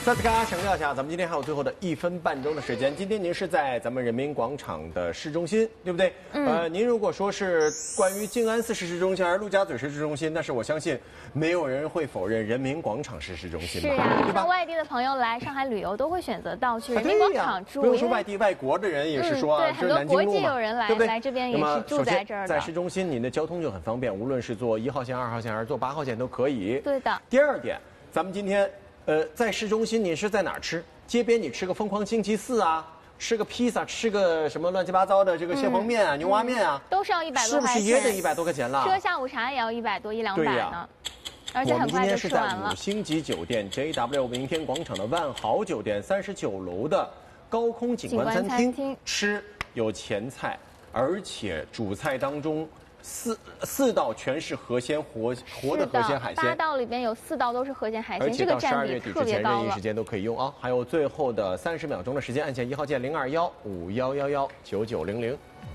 再次跟大家强调一下，咱们今天还有最后的1分半钟的时间。今天您是在咱们人民广场的市中心，对不对？您如果说是关于静安寺是市中心还是陆家嘴是市中心，但是我相信没有人会否认人民广场是市中心吧？ 是呀， 对吧？ 像外地的朋友来上海旅游都会选择到去人民广场住。 不用说外地，外国的人也是说， 对，很多国际友人来， 对不对？ 来这边也是住在这儿的。 在市中心，您的交通就很方便，无论是坐1号线、2号线还是坐8号线都可以。 对的。 第二点，咱们今天。在市中心你是在哪儿吃？街边你吃个疯狂星期四啊，吃个披萨，吃个什么乱七八糟的这个蟹黄面啊、牛蛙面啊， 都是要100多块钱， 是不是也得100多块钱了？ 吃个下午茶也要100多100-200呢，而且很快就吃完了。 我们今天是在5星级酒店 JW 明天广场的万豪酒店39楼的高空景观餐厅吃，有前菜，而且主菜当中。四道全是活的河鲜海鲜 ，8道里边有4道都是河鲜海鲜， 而且到12月底之前任意时间都可以用啊。还有最后的30秒钟的时间，按下1号键0215119900。